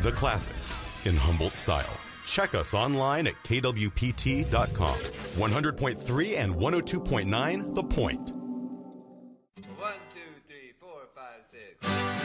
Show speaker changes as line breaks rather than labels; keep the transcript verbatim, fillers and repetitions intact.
The classics in Humboldt style. Check us online at K W P T dot com. one hundred point three and one oh two point nine The Point.
One, two, three, four, five, six.